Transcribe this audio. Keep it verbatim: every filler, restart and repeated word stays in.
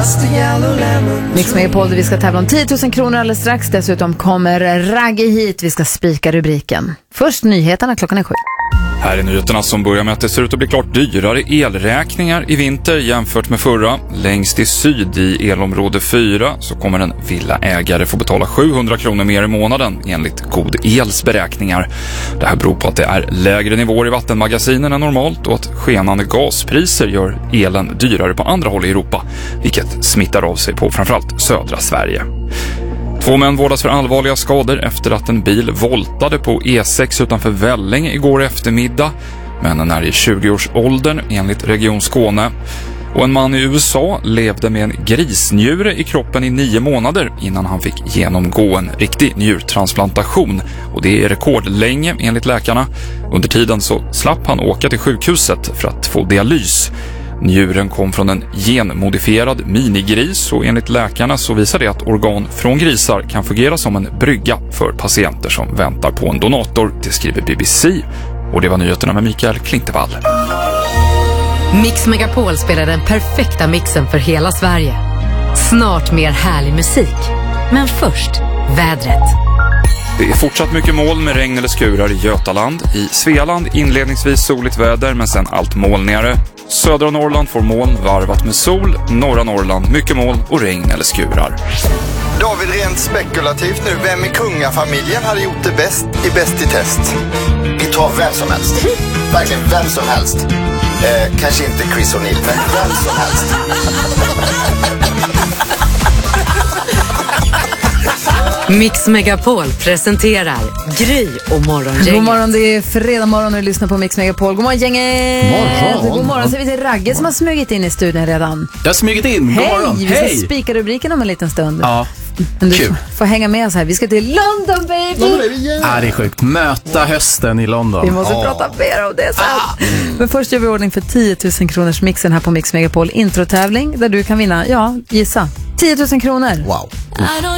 Mix Megapol, vi ska tävla om tio tusen kronor alldeles strax. Dessutom kommer Ragge hit. Vi ska spika rubriken. Först nyheterna, klockan är sju. Här är nyheterna som börjar med att det ser ut att bli klart dyrare elräkningar i vinter jämfört med förra. Längst i syd i elområde fyra så kommer en villaägare få betala sjuhundra kronor mer i månaden enligt God Els beräkningar. Det här beror på att det är lägre nivåer i vattenmagasinen än normalt och att skenande gaspriser gör elen dyrare på andra håll i Europa, vilket smittar av sig på framförallt södra Sverige. Två män vårdas för allvarliga skador efter att en bil voltade på E sex utanför Välling igår eftermiddag. Männen är i tjugoårsåldern enligt Region Skåne. Och en man i U S A levde med en grisnjure i kroppen i nio månader innan han fick genomgå en riktig njurtransplantation. Och det är rekordlänge enligt läkarna. Under tiden så slapp han åka till sjukhuset för att få dialys. Njuren kom från en genmodifierad minigris och enligt läkarna så visar det att organ från grisar kan fungera som en brygga för patienter som väntar på en donator, det skriver B B C. Och det var nyheterna med Mikael Klintevall. Mix Megapol spelar den perfekta mixen för hela Sverige. Snart mer härlig musik. Men först, vädret. Det är fortsatt mycket moln med regn eller skurar i Götaland. I Svealand inledningsvis soligt väder men sen allt molnigare. Södra Norrland får moln varvat med sol. Norra Norrland mycket moln och regn eller skurar. David, rent spekulativt nu, vem i kungafamiljen hade gjort det bäst i Bäst i test? Vi tar vem som helst. Verkligen vem som helst. Eh, kanske inte Chris O'Neill, men vem som helst. Mix Megapol presenterar Gry och Morgongänget. God morgon, det är fredag morgon och du lyssnar på Mix Megapol. God morgon, gänget! God morgon! God morgon, så vi till Ragge som har smugit in i studion redan. Jag har smugit in, god Hej, morgon! vi Hej! ska spika rubriken om en liten stund. Ja, Men du kul. får hänga med oss här, vi ska till London, baby! Ja, det är sjukt. Möta hösten i London. Vi måste oh. prata mer om det sen. Ah. Men först gör vi ordning för tio tusen kronors mixen här på Mix Megapol introtävling där du kan vinna, ja, gissa, tio tusen kronor. Wow.